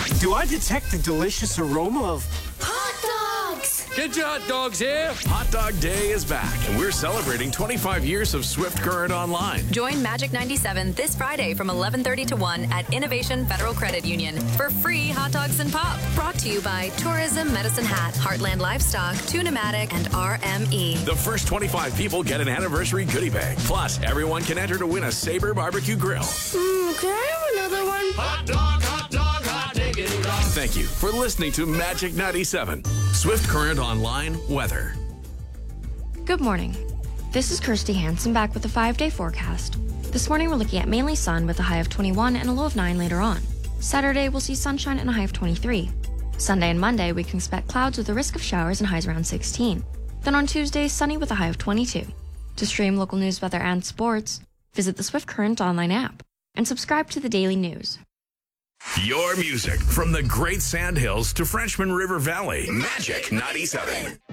Do I detect the delicious aroma of hot dogs? Get your hot dogs here. Hot Dog Day is back, and we're celebrating 25 years of Swift Current Online. Join Magic 97 this Friday from 11:30 to 1 at Innovation Federal Credit Union for free hot dogs and pop. Brought to you by Tourism Medicine Hat, Heartland Livestock, Tunamatic, and RME. The first 25 people get an anniversary goodie bag. Plus, everyone can enter to win a Sabre barbecue grill. Can I have another one? Hot dog, hot dog, hot diggity dog. Thank you for listening to Magic 97. Swift Current Online weather. Good morning. This is Kirsty Hansen back with a 5-day forecast. This morning we're looking at mainly sun with a high of 21 and a low of 9 later on. Saturday we'll see sunshine and a high of 23. Sunday and Monday we can expect clouds with a risk of showers and highs around 16. Then on Tuesday, sunny with a high of 22. To stream local news, weather, and sports, visit the Swift Current online app and subscribe to the daily news. Your music from the Great Sand Hills to Frenchman River Valley. Magic 97.